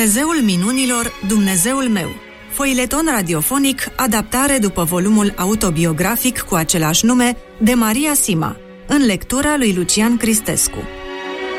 Dumnezeul minunilor, Dumnezeul meu. Foileton radiofonic, adaptare după volumul autobiografic cu același nume de Maria Sima, în lectura lui Lucian Cristescu.